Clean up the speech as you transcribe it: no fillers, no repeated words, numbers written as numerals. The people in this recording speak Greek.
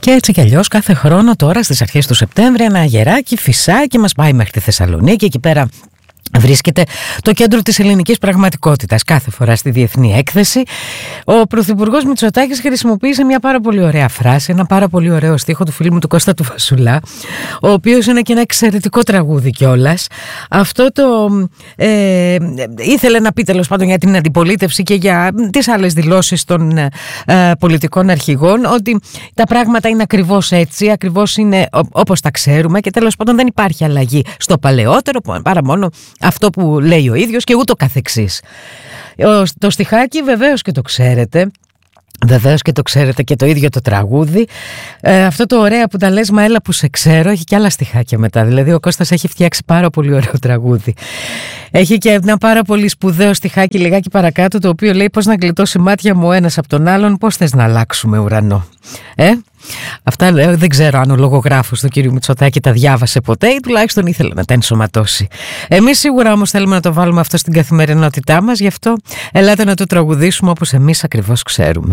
Και έτσι κι αλλιώς κάθε χρόνο τώρα στις αρχές του Σεπτέμβρη ένα αγεράκι φυσάει και μας πάει μέχρι τη Θεσσαλονίκη. Εκεί πέρα βρίσκεται το κέντρο της ελληνικής πραγματικότητας. Κάθε φορά στη διεθνή έκθεση ο Πρωθυπουργός Μητσοτάκης χρησιμοποίησε μια πάρα πολύ ωραία φράση, ένα πάρα πολύ ωραίο στίχο του φίλου μου του Κώστα του Φασουλά, ο οποίος είναι και ένα εξαιρετικό τραγούδι κιόλας. Αυτό το ήθελε να πει τέλος πάντων για την αντιπολίτευση και για τις άλλες δηλώσεις των πολιτικών αρχηγών, ότι τα πράγματα είναι ακριβώς έτσι, ακριβώς είναι όπως τα ξέρουμε και τέλος πάντων δεν υπάρχει αλλαγή στο παλαιότερο παρά μόνο αυτό που λέει ο ίδιος και ούτω καθεξής. Το στιχάκι βεβαίως και το ξέρετε. Βεβαίως και το ξέρετε και το ίδιο το τραγούδι. Αυτό το ωραία που τα λες μα έλα που σε ξέρω έχει και άλλα στιχάκια μετά. Δηλαδή ο Κώστας έχει φτιάξει πάρα πολύ ωραίο τραγούδι. Έχει και ένα πάρα πολύ σπουδαίο στιχάκι λιγάκι παρακάτω, το οποίο λέει πώς να γλιτώσει μάτια μου ο ένας από τον άλλον, πώς θες να αλλάξουμε ουρανό. Αυτά λέω, δεν ξέρω αν ο λογογράφος του κύριου Μητσοτάκη τα διάβασε ποτέ ή τουλάχιστον ήθελε να τα ενσωματώσει. Εμείς σίγουρα όμως θέλουμε να το βάλουμε αυτό στην καθημερινότητά μας, γι' αυτό ελάτε να το τραγουδήσουμε όπως εμείς ακριβώς ξέρουμε.